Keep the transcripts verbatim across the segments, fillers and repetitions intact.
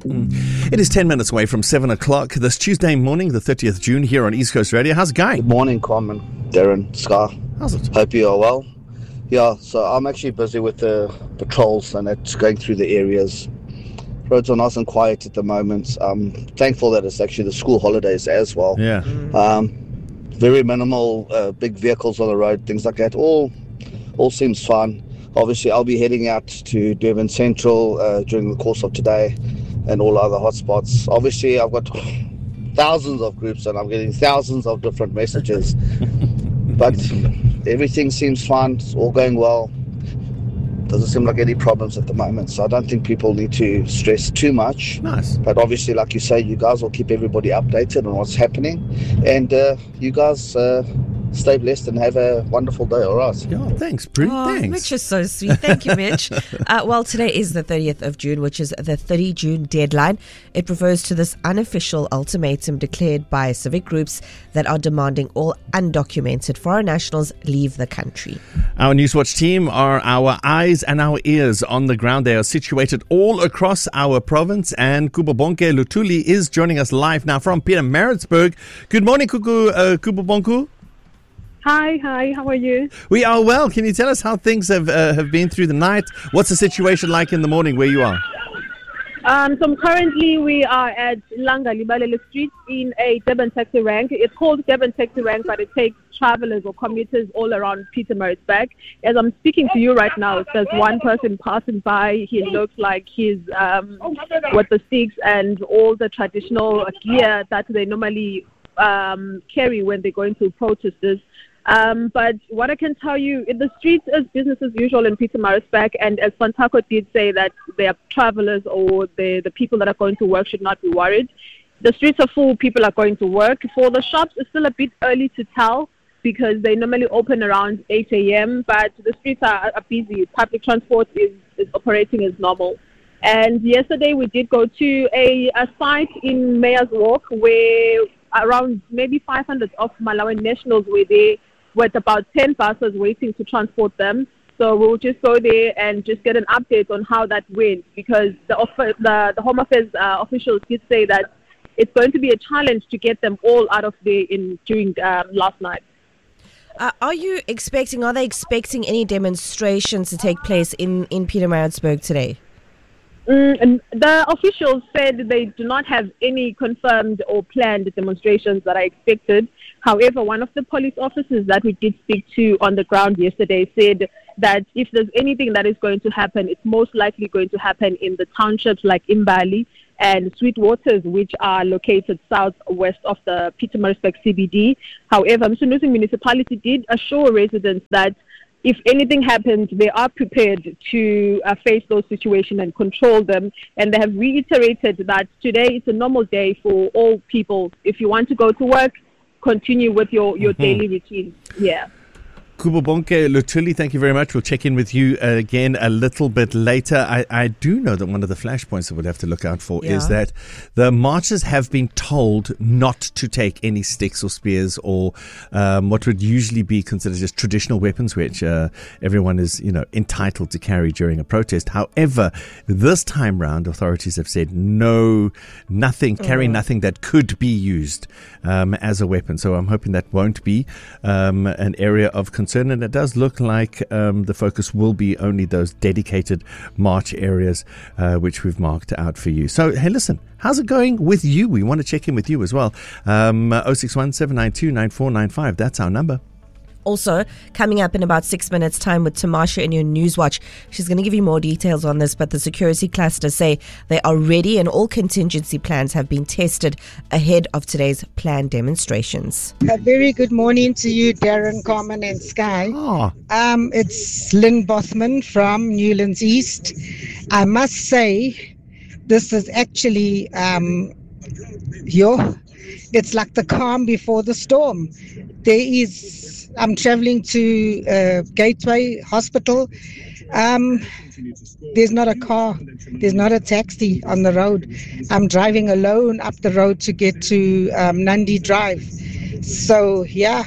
Mm. It is ten minutes away from seven o'clock this Tuesday morning, the thirtieth of June, here on East Coast Radio. How's it going? Good morning, Carmen, Darren, Sky. How's it? Hope you are well. Yeah, so I'm actually busy with the patrols and it's going through the areas. Roads are nice and quiet at the moment. I'm thankful that it's actually the school holidays as well. Yeah. Um, very minimal uh, big vehicles on the road, things like that. All, all seems fine. Obviously, I'll be heading out to Durban Central uh, during the course of today and all other hotspots. Obviously, I've got thousands of groups and I'm getting thousands of different messages. But everything seems fine. It's all going well. Doesn't seem like any problems at the moment. So I don't think people need to stress too much. Nice. But obviously, like you say, you guys will keep everybody updated on what's happening. And uh, you guys... Uh, stay blessed and have a wonderful day, all right? Yeah, thanks, Bruce. Oh, thanks. Mitch is so sweet. Thank you, Mitch. uh, well, today is the thirtieth of June, which is the thirty June deadline. It refers to this unofficial ultimatum declared by civic groups that are demanding all undocumented foreign nationals leave the country. Our Newswatch team are our eyes and our ears on the ground. They are situated all across our province, and Kubabonke Luthuli is joining us live now from Pietermaritzburg. Good morning, Kuku, uh, Kubabonku. Hi, hi, how are you? We are well. Can you tell us how things have uh, have been through the night? What's the situation like in the morning where you are? Um, so currently we are at Langa Libalele Street in a Durban taxi rank. It's called Durban taxi rank, but it takes travelers or commuters all around Pietermaritzburg. As I'm speaking to you right now, there's one person passing by. He looks like he's um, with the sticks and all the traditional gear that they normally um, carry when they go into protesters. Um, but what I can tell you, in the streets is business as usual in Pietermaritzburg, and as Fantako did say that their travelers or the, the people that are going to work should not be worried. The streets are full, people are going to work. For the shops, it's still a bit early to tell because they normally open around eight a.m., but the streets are, are busy. Public transport is, is operating as normal. And yesterday we did go to a, a site in Mayor's Walk where around maybe five hundred of Malawian nationals were there, with about ten buses waiting to transport them. So we'll just go there and just get an update on how that went, because the the, the Home Affairs uh, officials did say that it's going to be a challenge to get them all out of there in during um, last night. Uh, are you expecting, are they expecting any demonstrations to take place in, in Pietermaritzburg today? Mm, and the officials said they do not have any confirmed or planned demonstrations that are expected. However, one of the police officers that we did speak to on the ground yesterday said that if there's anything that is going to happen, it's most likely going to happen in the townships like Imbali and Sweetwaters, which are located southwest of the Pietermaritzburg C B D. However, Msunuzi municipality did assure residents that if anything happens, they are prepared to uh, face those situations and control them. And they have reiterated that today is a normal day for all people. If you want to go to work, continue with your, your mm-hmm. daily routine. Yeah. Kubabonke Luthuli, thank you very much. We'll check in with you uh, again a little bit later. I, I do know that one of the flashpoints that we'll have to look out for yeah. is that the marchers have been told not to take any sticks or spears or um, what would usually be considered just traditional weapons, which uh, everyone is, you know, entitled to carry during a protest. However, this time round, authorities have said no, nothing, carry mm. nothing that could be used um, as a weapon. So I'm hoping that won't be um, an area of concern. And it does look like um, the focus will be only those dedicated march areas uh, which we've marked out for you. So, hey, listen, how's it going with you? We want to check in with you as well. Um, oh six one, seven nine two, nine four nine five. That's our number. Also, coming up in about six minutes' time with Tamasha in your Newswatch. She's going to give you more details on this, but the security cluster say they are ready and all contingency plans have been tested ahead of today's planned demonstrations. A very good morning to you, Darren, Carmen and Sky. Oh. Um, it's Lynn Bothman from Newlands East. I must say, this is actually, um, yo, it's like the calm before the storm. There is... I'm traveling to uh, Gateway Hospital. Um, there's not a car. There's not a taxi on the road. I'm driving alone up the road to get to um, Nandi Drive. So, yeah,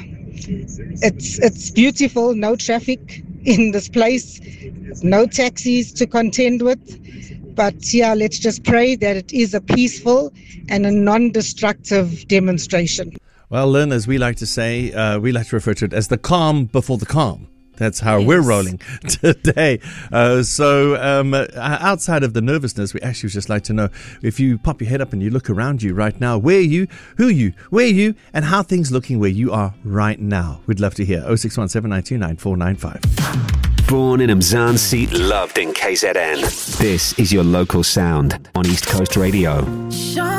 it's it's beautiful. No traffic in this place. No taxis to contend with. But yeah, let's just pray that it is a peaceful and a non-destructive demonstration. Well, Lynn, as we like to say, uh, we like to refer to it as the calm before the calm. That's how Yes. we're rolling today. Uh, so um, uh, outside of the nervousness, we actually just like to know, if you pop your head up and you look around you right now, where are you, who are you, where are you, and how things looking where you are right now. We'd love to hear. oh six one seven nine two nine four nine five. Born in Mzansi, loved in K Z N. This is your local sound on East Coast Radio.